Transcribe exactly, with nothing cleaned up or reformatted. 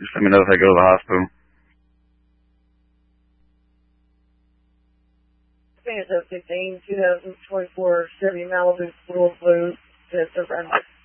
Just let me know if I go to the hospital. fifteen, twenty-four Chevy Malibu, Blue Blue, that's a